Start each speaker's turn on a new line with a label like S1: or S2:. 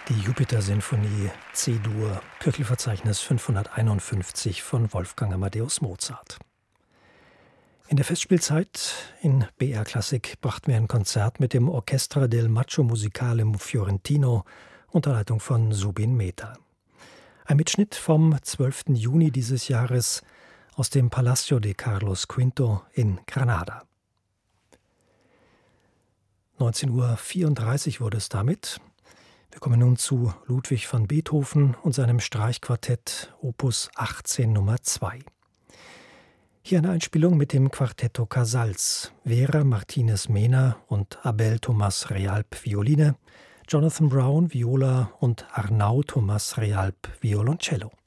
S1: Die Jupiter-Sinfonie C-Dur, Köchelverzeichnis 551 von Wolfgang Amadeus Mozart. In der Festspielzeit in BR Klassik brachten wir ein Konzert mit dem Orchestra del Maggio Musicale Fiorentino unter Leitung von Zubin Mehta. Ein Mitschnitt vom 12. Juni dieses Jahres aus dem Palacio de Carlos V in Granada. 19:34 wurde es damit. Wir kommen nun zu Ludwig van Beethoven und seinem Streichquartett Opus 18 Nummer 2. Hier eine Einspielung mit dem Quartetto Casals, Vera Martinez Mena und Abel Thomas Realp Violine, Jonathan Brown Viola und Arnau Thomas Realp Violoncello.